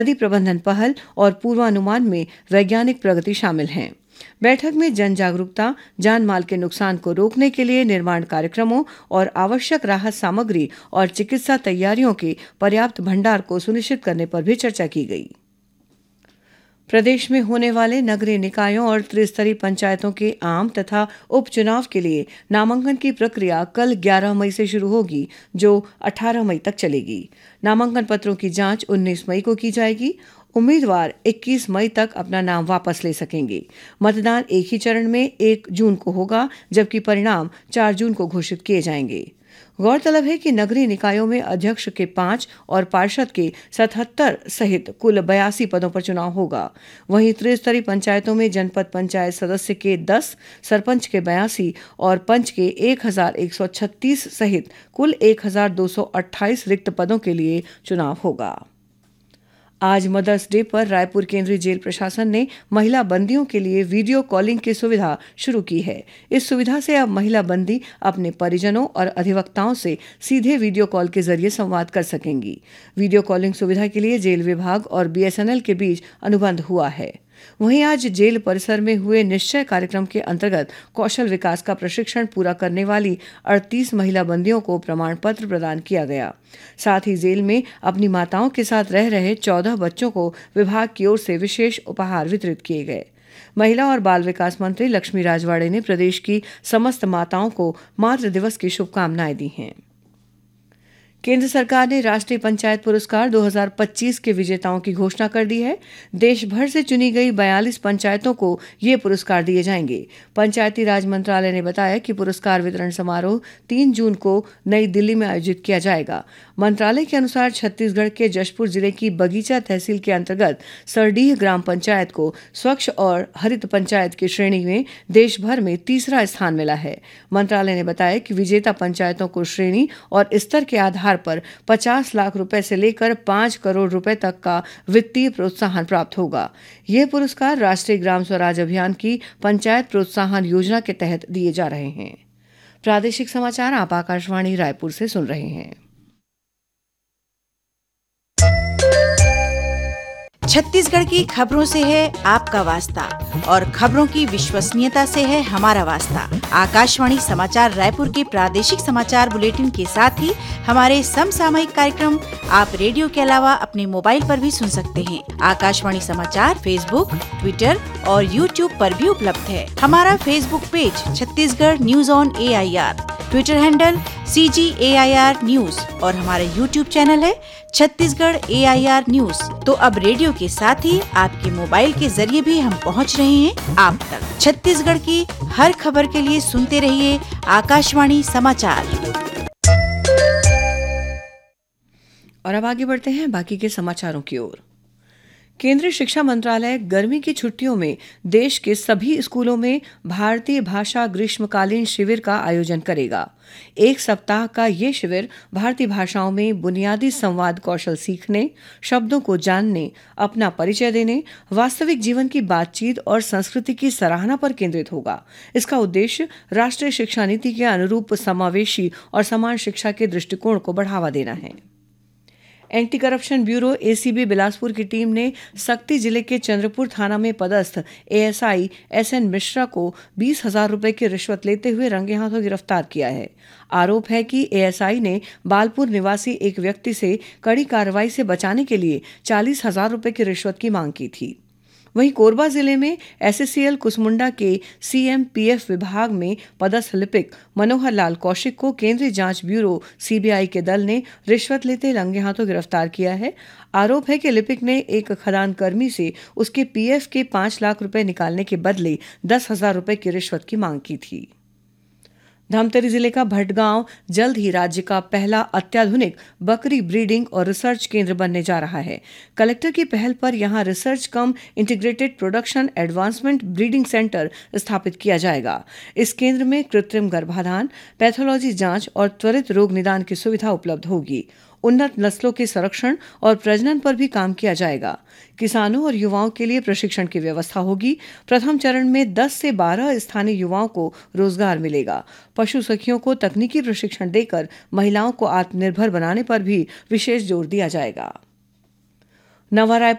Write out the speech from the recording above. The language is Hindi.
नदी प्रबंधन पहल और पूर्वानुमान में वैज्ञानिक प्रगति शामिल हैं। बैठक में जन जागरूकता, जान माल के नुकसान को रोकने के लिए निर्माण कार्यक्रमों और आवश्यक राहत सामग्री और चिकित्सा तैयारियों के पर्याप्त भंडार को सुनिश्चित करने पर भी चर्चा की गई। प्रदेश में होने वाले नगरीय निकायों और त्रिस्तरीय पंचायतों के आम तथा उपचुनाव के लिए नामांकन की प्रक्रिया कल 11 मई से शुरू होगी, जो 18 मई तक चलेगी। नामांकन पत्रों की जांच 19 मई को की जाएगी। उम्मीदवार 21 मई तक अपना नाम वापस ले सकेंगे। मतदान एक ही चरण में 1 जून को होगा, जबकि परिणाम 4 जून को घोषित किए जाएंगे। गौरतलब है कि नगरीय निकायों में अध्यक्ष के 5 और पार्षद के 77 सहित कुल 82 पदों पर चुनाव होगा। वहीं त्रिस्तरीय पंचायतों में जनपद पंचायत सदस्य के 10, सरपंच के 82 और पंच के 1136 सहित कुल 1228 रिक्त पदों के लिए चुनाव होगा। आज मदर्स डे पर रायपुर केंद्रीय जेल प्रशासन ने महिला बंदियों के लिए वीडियो कॉलिंग की सुविधा शुरू की है। इस सुविधा से अब महिला बंदी अपने परिजनों और अधिवक्ताओं से सीधे वीडियो कॉल के जरिए संवाद कर सकेंगी। वीडियो कॉलिंग सुविधा के लिए जेल विभाग और बीएसएनएल के बीच अनुबंध हुआ है। वहीं आज जेल परिसर में हुए निश्चय कार्यक्रम के अंतर्गत कौशल विकास का प्रशिक्षण पूरा करने वाली 38 महिला बंदियों को प्रमाण पत्र प्रदान किया गया। साथ ही जेल में अपनी माताओं के साथ रह रहे 14 बच्चों को विभाग की ओर से विशेष उपहार वितरित किए गए। महिला और बाल विकास मंत्री लक्ष्मी राजवाड़े ने प्रदेश की समस्त माताओं को मातृ दिवस की शुभकामनाएं दी हैं। केंद्र सरकार ने राष्ट्रीय पंचायत पुरस्कार 2025 के विजेताओं की घोषणा कर दी है। देश भर से चुनी गई 42 पंचायतों को ये पुरस्कार दिए जाएंगे। पंचायती राज मंत्रालय ने बताया कि पुरस्कार वितरण समारोह 3 जून को नई दिल्ली में आयोजित किया जाएगा। मंत्रालय के अनुसार छत्तीसगढ़ के जशपुर जिले की बगीचा तहसील के अंतर्गत सरडीह ग्राम पंचायत को स्वच्छ और हरित पंचायत की श्रेणी में देश भर में तीसरा स्थान मिला है। मंत्रालय ने बताया कि विजेता पंचायतों को श्रेणी और स्तर के आधार पर 50 लाख रुपए से लेकर 5 करोड़ रुपए तक का वित्तीय प्रोत्साहन प्राप्त होगा। ये पुरस्कार राष्ट्रीय ग्राम स्वराज अभियान की पंचायत प्रोत्साहन योजना के तहत दिए जा रहे हैं। प्रादेशिक समाचार आप आकाशवाणी रायपुर से सुन रहे हैं। छत्तीसगढ़ की खबरों से है आपका वास्ता और खबरों की विश्वसनीयता से है हमारा वास्ता। आकाशवाणी समाचार रायपुर के प्रादेशिक समाचार बुलेटिन के साथ ही हमारे समसामयिक कार्यक्रम आप रेडियो के अलावा अपने मोबाइल पर भी सुन सकते हैं। आकाशवाणी समाचार फेसबुक, ट्विटर और यूट्यूब पर भी उपलब्ध है। हमारा Facebook page Chhattisgarh news on AIR, Twitter handle CGAIR news और हमारा यूट्यूब चैनल है छत्तीसगढ़ AIR न्यूज। तो अब रेडियो के साथ ही आपके मोबाइल के जरिए भी हम पहुंच रहे हैं आप तक। छत्तीसगढ़ की हर खबर के लिए सुनते रहिए आकाशवाणी समाचार। और अब आगे बढ़ते हैं बाकी के समाचारों की ओर। केंद्रीय शिक्षा मंत्रालय गर्मी की छुट्टियों में देश के सभी स्कूलों में भारतीय भाषा ग्रीष्मकालीन शिविर का आयोजन करेगा। 1 सप्ताह का ये शिविर भारतीय भाषाओं में बुनियादी संवाद कौशल सीखने, शब्दों को जानने, अपना परिचय देने, वास्तविक जीवन की बातचीत और संस्कृति की सराहना पर केंद्रित होगा। इसका उद्देश्य राष्ट्रीय शिक्षा नीति के अनुरूप समावेशी और समान शिक्षा के दृष्टिकोण को बढ़ावा देना है। Anti corruption bureau ACB Bilaspur की टीम ने सक्ती जिले के चंद्रपुर थाना में पदस्थ ASI SN मिश्रा को 20,000 रुपए की रिश्वत लेते हुए रंगे हाथों गिरफ्तार किया है। आरोप है कि ASI ने बालपुर निवासी एक व्यक्ति से कड़ी कार्रवाई से बचाने के लिए 40,000 रुपए की रिश्वत की मांग की थी। वहीं कोरबा जिले में SSCL कुसमुंडा के CMPF विभाग में पदस्थ लिपिक मनोहर लाल कौशिक को केंद्रीय जांच ब्यूरो CBI के दल ने रिश्वत लेते रंगे हाथों गिरफ्तार किया है। आरोप है कि लिपिक ने एक खदान कर्मी से उसके PF के 5 लाख रुपए निकालने के बदले 10,000 रुपए की रिश्वत की मांग की थी। धमतरी जिले का भटगांव जल्द ही राज्य का पहला अत्याधुनिक बकरी ब्रीडिंग और रिसर्च केंद्र बनने जा रहा है। कलेक्टर की पहल पर यहां रिसर्च कम integrated production advancement breeding centre स्थापित किया जाएगा। इस केंद्र में कृत्रिम गर्भाधान, पैथोलॉजी जांच और त्वरित रोग निदान की सुविधा उपलब्ध होगी। उन्नत नस्लों के संरक्षण और प्रजनन पर भी काम किया जाएगा। किसानों और युवाओं के लिए प्रशिक्षण की व्यवस्था होगी। प्रथम चरण में 10 से 12 स्थानीय युवाओं को रोजगार मिलेगा। पशु सखियों को तकनीकी प्रशिक्षण देकर महिलाओं को आत्मनिर्भर बनाने पर भी विशेष जोर दिया जाएगा। नवा रायपुर